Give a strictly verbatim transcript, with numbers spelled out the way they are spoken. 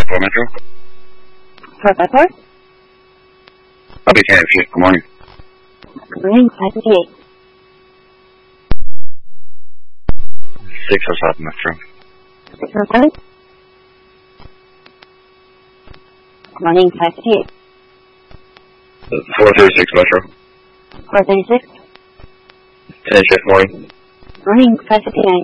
four Metro. four by four? I'll be ten feet. Good morning. Good morning, five fifty-eight. six oh seven Metro. six oh seven? Good morning, five fifty-eight. four thirty-six Metro. four thirty-six? ten shift morning. Morning, five fifty-nine.